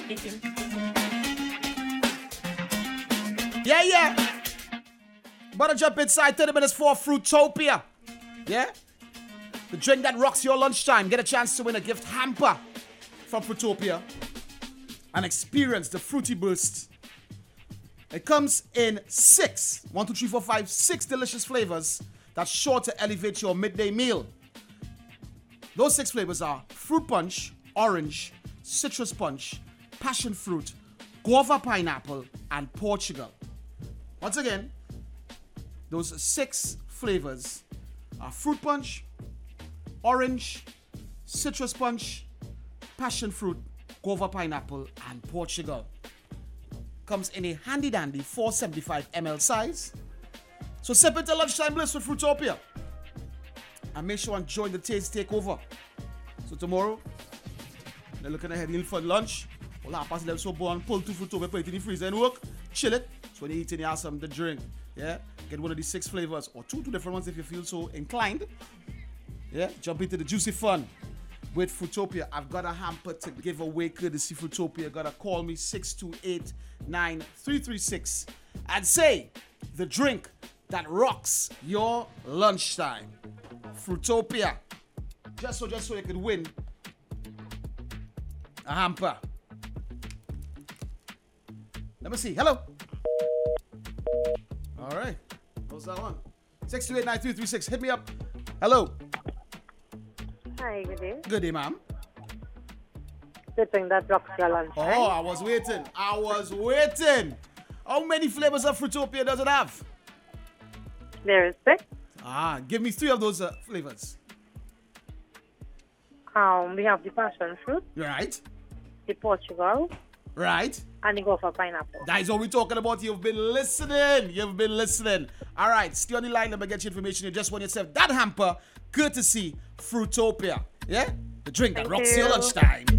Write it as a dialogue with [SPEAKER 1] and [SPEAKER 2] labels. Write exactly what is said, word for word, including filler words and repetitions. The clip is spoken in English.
[SPEAKER 1] Yeah, yeah. Better jump inside thirty minutes for Fruitopia. Yeah? The drink that rocks your lunchtime. Get a chance to win a gift hamper from Fruitopia and experience the Fruity Burst. It comes in six, one, two, three, four, five, six delicious flavors that's sure to elevate your midday meal. Those six flavors are fruit punch, orange, citrus punch, passion fruit, guava pineapple, and Portugal. Once again, those six flavors are fruit punch, orange, citrus punch, passion fruit, guava pineapple, and Portugal. Comes in a handy dandy four seventy-five milliliter size. So sip into lunchtime bliss with Fruitopia. And make sure and join the taste takeover. So tomorrow, they're looking ahead in for lunch. Well, half past eleven, so born, pull two Fruitopia, put it in the freezer and work. Chill it. So when you eat it, you have something to drink. Yeah? Get one of these six flavors or two, two different ones if you feel so inclined. Yeah? Jump into the juicy fun with Fruitopia. I've got a hamper to give away courtesy Fruitopia. Gotta call me six two eight nine three three six and say the drink that rocks your lunchtime. Fruitopia. Just so, just so you could win a hamper. Let me see. Hello. All right. What's that one? six two eight nine three three six. Hit me up. Hello.
[SPEAKER 2] Hi, good day.
[SPEAKER 1] Good day, ma'am.
[SPEAKER 2] The thing that rocks your lunch.
[SPEAKER 1] Oh, I was waiting. I was waiting. How many flavors of Fruitopia does it have?
[SPEAKER 2] There is six.
[SPEAKER 1] Ah, give me three of those uh, flavors.
[SPEAKER 2] Um, we have the passion fruit,
[SPEAKER 1] Right.
[SPEAKER 2] the Portugal,
[SPEAKER 1] Right.
[SPEAKER 2] and the guava pineapple.
[SPEAKER 1] That is what we're talking about. You've been listening. You've been listening. All right. Stay on the line. Let me get you information. You just want yourself that hamper. Courtesy Fruitopia. Yeah? The drink that
[SPEAKER 2] Thank
[SPEAKER 1] rocks
[SPEAKER 2] you.
[SPEAKER 1] your lunchtime.